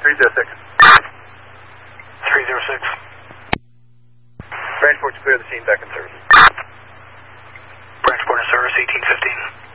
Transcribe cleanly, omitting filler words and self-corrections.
306. 306. Branchport to clear the scene, back in service. Branchport in service, 1815.